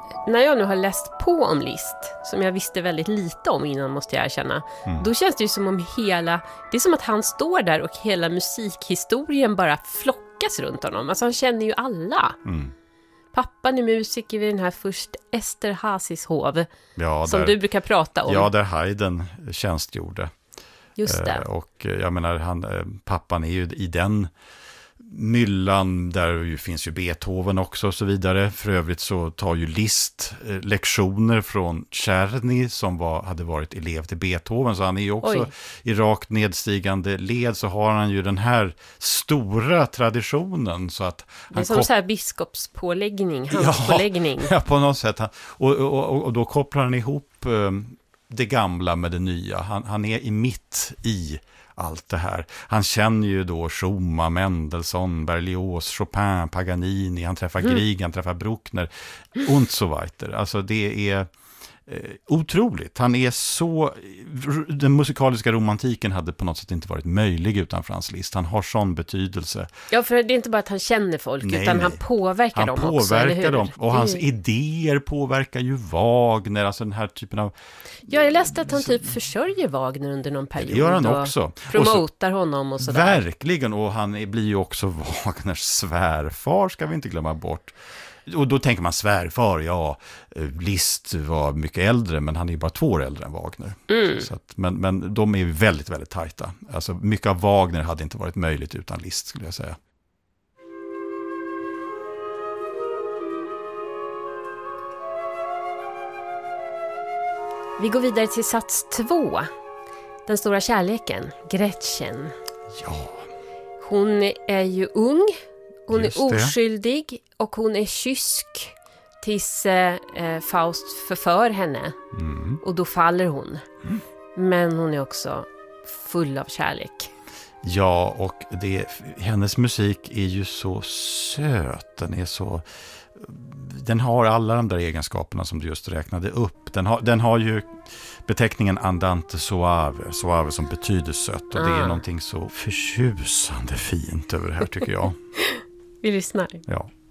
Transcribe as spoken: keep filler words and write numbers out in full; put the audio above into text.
när jag nu har läst på om Liszt, som jag visste väldigt lite om innan måste jag erkänna, mm. då känns det ju som om hela, det är som att han står där och hela musikhistorien bara flockas runt honom. Alltså han känner ju alla. Mm. Pappan är musiker vid den här först Esterházys hov, ja, som där, du brukar prata om. Ja, där Haydn tjänstgjorde. Just det. Eh, och jag menar, han, pappan är ju i den myllan, där ju finns ju Beethoven också och så vidare. För övrigt så tar ju Liszt eh, lektioner från Czerny som var, hade varit elev till Beethoven, så han är ju också Oj. i rakt nedstigande led, så har han ju den här stora traditionen. Så att det är som kop- så här biskopspåläggning, handspåläggning. Ja, ja, på något sätt. Han, och, och, och då kopplar han ihop eh, det gamla med det nya. Han, han är i mitt i allt det här. Han känner ju då Schumann, Mendelssohn, Berlioz, Chopin, Paganini, han träffar mm. Grieg, han träffar Bruckner und so weiter. Alltså det är eh, otroligt. Han är så, den musikaliska romantiken hade på något sätt inte varit möjlig utan Franz Liszt. Han har sån betydelse. Ja, för det är inte bara att han känner folk, nej, utan nej. han påverkar han dem påverkar också. Han påverkar dem. Och hans idéer påverkar ju Wagner, alltså den här typen av... Ja, jag läste att han typ försörjer Wagner under någon period. Det gör han också. Promotar så, honom och sådär. Verkligen, och han är, blir ju också Wagners svärfar, ska vi inte glömma bort. Och då tänker man svärfar, ja, Liszt var mycket äldre, men han är ju bara två år äldre än Wagner. Mm. Så att, men, men de är ju väldigt, väldigt tajta. Alltså mycket av Wagner hade inte varit möjligt utan Liszt, skulle jag säga. Vi går vidare till sats två. Den stora kärleken, Gretchen. Ja. Hon är ju ung, hon Just är det. oskyldig och hon är kysk tills eh, Faust förför henne. Mm. Och då faller hon. Mm. Men hon är också full av kärlek. Ja, och det, hennes musik är ju så söt. Den är så... Den har alla de där egenskaperna som du just räknade upp. Den har, den har ju beteckningen andante suave, suave som betyder sött. Och ah. det är någonting så förtjusande fint över det här, tycker jag. Vi lyssnar. Ja.